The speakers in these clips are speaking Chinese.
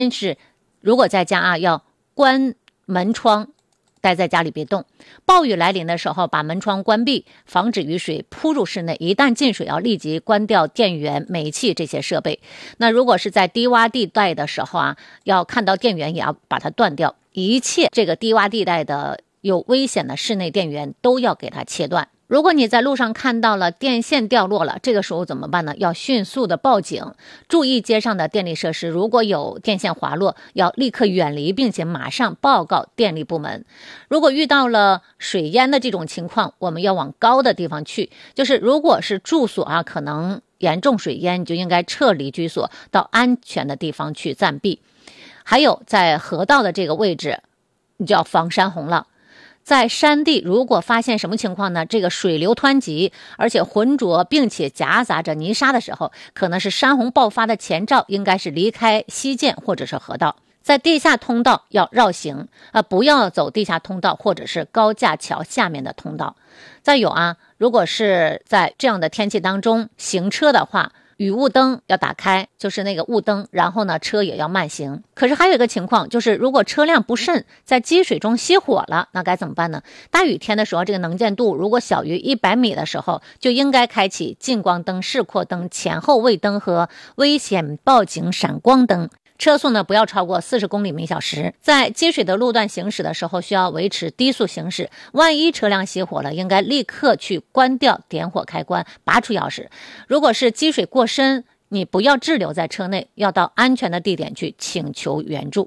是如果在家要关门窗，待在家里别动。暴雨来临的时候，把门窗关闭，防止雨水扑入室内。一旦进水，要立即关掉电源、煤气这些设备。那如果是在低洼地带的时候要看到电源也要把它断掉。一切这个低洼地带的有危险的室内电源都要给它切断。如果你在路上看到了电线掉落了，这个时候怎么办呢？要迅速的报警，注意街上的电力设施，如果有电线滑落，要立刻远离，并且马上报告电力部门。如果遇到了水淹的这种情况，我们要往高的地方去，就是如果是住所可能严重水淹，你就应该撤离居所，到安全的地方去暂避。还有在河道的这个位置，你就要防山洪了。在山地如果发现什么情况呢？这个水流湍急，而且浑浊，并且夹杂着泥沙的时候，可能是山洪爆发的前兆，应该是离开溪涧或者是河道。在地下通道要绕行，不要走地下通道或者是高架桥下面的通道。再有如果是在这样的天气当中行车的话，雨雾灯要打开，就是那个雾灯，然后呢车也要慢行。可是还有一个情况，就是如果车辆不慎在积水中熄火了，那该怎么办呢？大雨天的时候，这个能见度如果小于100米的时候，就应该开启近光灯、示廓灯、前后卫灯和危险报警闪光灯。车速呢不要超过40公里每小时。在积水的路段行驶的时候，需要维持低速行驶。万一车辆熄火了，应该立刻去关掉点火开关，拔出钥匙。如果是积水过深，你不要滞留在车内，要到安全的地点去请求援助。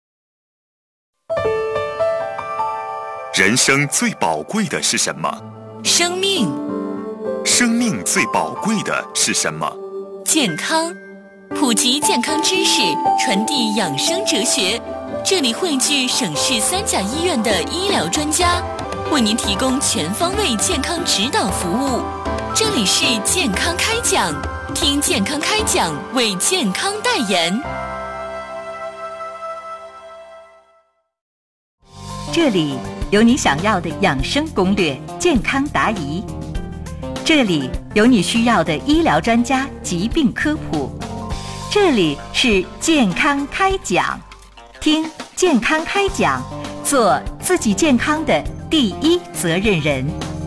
人生最宝贵的是什么？ 生命。 生命最宝贵的是什么？ 健康。普及健康知识，传递养生哲学。这里汇聚省市3甲医院的医疗专家，为您提供全方位健康指导服务。这里是健康开讲，听健康开讲，为健康代言。 这里有你想要的养生攻略，健康答疑。这里有你需要的医疗专家，疾病科普。这里是健康开讲，听健康开讲，做自己健康的第一责任人。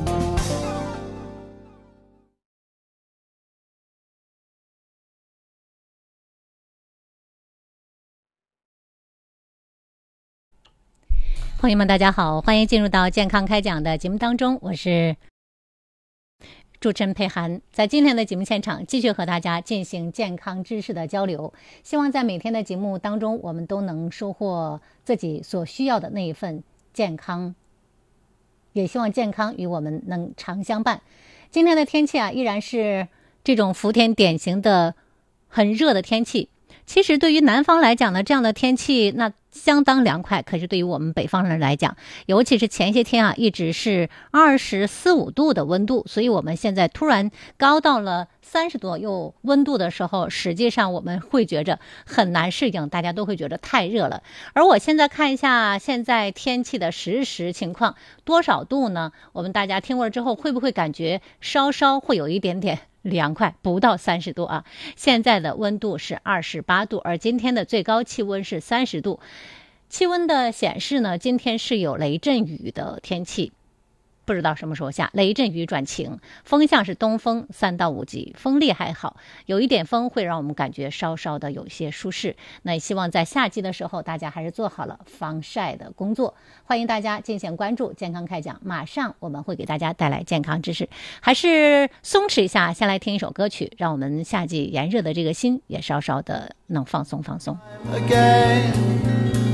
朋友们大家好，欢迎进入到健康开讲的节目当中，我是主持人佩涵。在今天的节目现场继续和大家进行健康知识的交流，希望在每天的节目当中我们都能收获自己所需要的那一份健康，也希望健康与我们能常相伴。今天的天气依然是这种伏天典型的很热的天气。其实对于南方来讲呢，这样的天气那相当凉快，可是对于我们北方人来讲，尤其是前些天一直是24、25度的温度，所以我们现在突然高到了30多又温度的时候，实际上我们会觉着很难适应，大家都会觉得太热了。而我现在看一下现在天气的实时情况，多少度呢？我们大家听过了之后，会不会感觉稍稍会有一点点凉快，不到30度现在的温度是28度，而今天的最高气温是30度。气温的显示呢，今天是有雷阵雨的天气，不知道什么时候下，雷阵雨转晴，风向是东风3到5级，风力还好，有一点风会让我们感觉稍稍的有些舒适。那也希望在夏季的时候大家还是做好了防晒的工作。欢迎大家进行关注健康开讲，马上我们会给大家带来健康知识。还是松弛一下，先来听一首歌曲，让我们夏季炎热的这个心也稍稍的能放松放松。